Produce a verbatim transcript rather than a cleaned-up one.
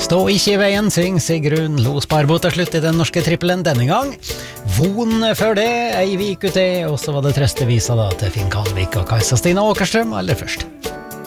Stå ikke i veien, syng Sigrun Lo Sparbo til slutt i den norske trippelen denne gang. Von før det, ei vik ut det, og så var det trøstevisa da til Finn Kalvik og Kajsa Stina Åkerstrøm aller først.